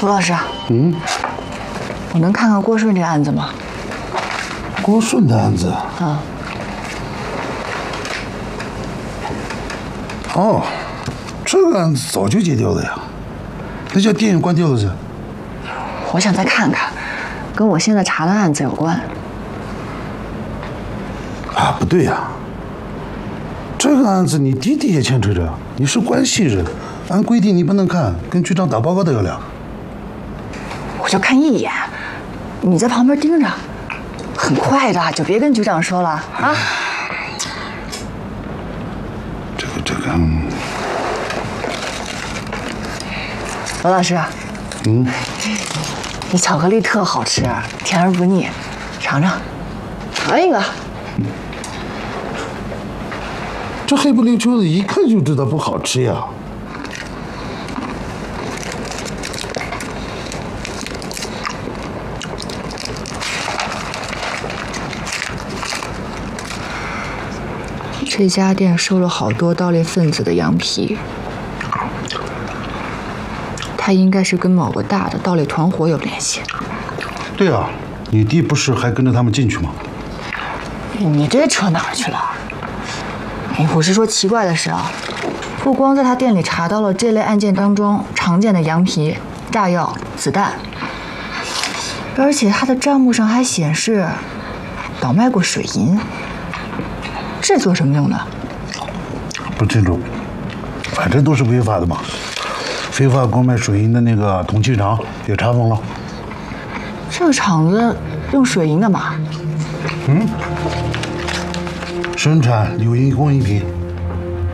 涂老师，我能看看郭顺这个案子吗？ 郭顺的案子啊。 哦，这个案子早就结掉了呀，那叫电影关掉了噻。 我想再看看，跟我现在查的案子有关。 啊，不对呀，这个案子你弟弟也牵扯着，你是关系人，按规定你不能看，跟局长打报告的要聊。 我就看一眼，你在旁边盯着，很快的，就别跟局长说了啊。 这个， 罗老师，这巧克力特好吃，甜而不腻，尝尝，尝一个。 这黑不溜秋的，一看就知道不好吃呀。 这家店收了好多盗猎分子的羊皮，他应该是跟某个大的盗猎团伙有联系。 对啊，你弟不是还跟着他们进去吗？ 你这扯哪儿去了？我是说奇怪的是啊，不光在他店里查到了这类案件当中常见的羊皮、炸药、子弹，而且他的账目上还显示倒卖过水银。这做什么用的？ 不清楚，反正都是违法的嘛。非法购买水银的那个铜器厂也查封了。 这个厂子用水银干嘛？ 生产鎏银工艺品。